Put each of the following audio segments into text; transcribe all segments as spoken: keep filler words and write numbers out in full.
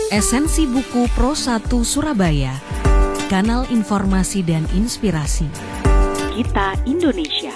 Esensi Buku Pro satu Surabaya, kanal informasi dan inspirasi. Kita Indonesia.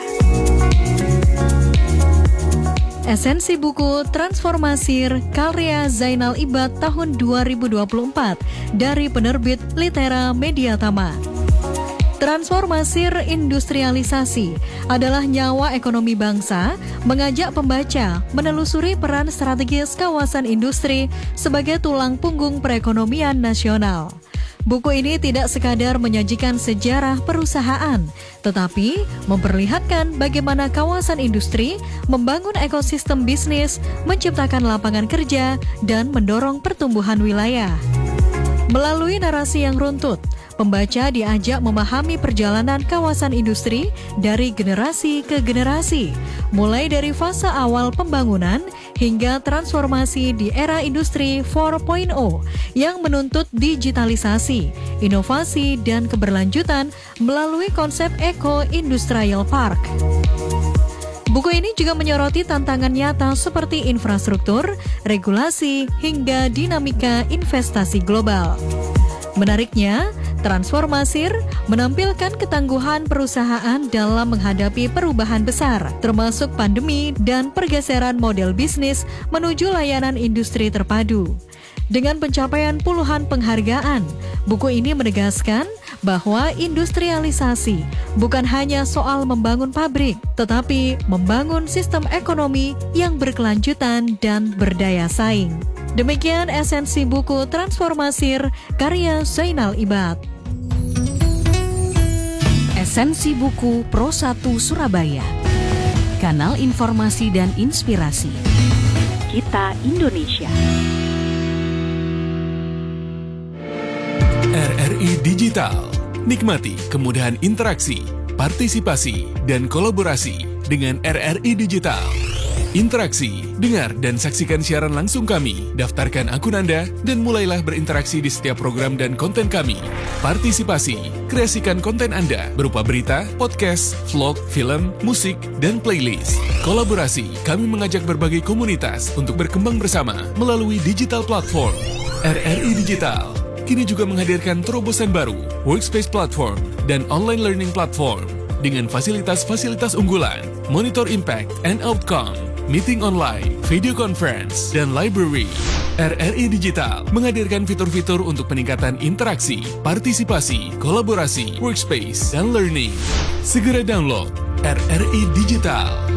Esensi buku Transformasir karya Zainal Ibad tahun dua ribu dua puluh empat dari penerbit Litera Media Tama. Transformasir industrialisasi adalah nyawa ekonomi bangsa, mengajak pembaca menelusuri peran strategis kawasan industri sebagai tulang punggung perekonomian nasional. Buku ini tidak sekadar menyajikan sejarah perusahaan, tetapi memperlihatkan bagaimana kawasan industri membangun ekosistem bisnis, menciptakan lapangan kerja, dan mendorong pertumbuhan wilayah. Melalui narasi yang runtut, pembaca diajak memahami perjalanan kawasan industri dari generasi ke generasi, mulai dari fase awal pembangunan hingga transformasi di era industri empat titik nol yang menuntut digitalisasi, inovasi, dan keberlanjutan melalui konsep Eco-Industrial Park. Buku ini juga menyoroti tantangan nyata seperti infrastruktur, regulasi, hingga dinamika investasi global. Menariknya, Transformasir menampilkan ketangguhan perusahaan dalam menghadapi perubahan besar, termasuk pandemi dan pergeseran model bisnis menuju layanan industri terpadu. Dengan pencapaian puluhan penghargaan, buku ini menegaskan bahwa industrialisasi bukan hanya soal membangun pabrik, tetapi membangun sistem ekonomi yang berkelanjutan dan berdaya saing. Demikian esensi buku Transformasir karya Zainal Ibad. Esensi Buku Pro satu Surabaya, kanal informasi dan inspirasi. Kita Indonesia. R R I Digital. Nikmati kemudahan interaksi, partisipasi, dan kolaborasi dengan R R I Digital. Interaksi, dengar dan saksikan siaran langsung kami, daftarkan akun Anda, dan mulailah berinteraksi di setiap program dan konten kami. Partisipasi, kreasikan konten Anda berupa berita, podcast, vlog, film, musik, dan playlist. Kolaborasi, kami mengajak berbagai komunitas untuk berkembang bersama melalui digital platform. R R I Digital kini juga menghadirkan terobosan baru, workspace platform, dan online learning platform dengan fasilitas-fasilitas unggulan, monitor impact and outcome, meeting online, video conference, dan library. R R I Digital menghadirkan fitur-fitur untuk peningkatan interaksi, partisipasi, kolaborasi, workspace, dan learning. Segera download R R I Digital.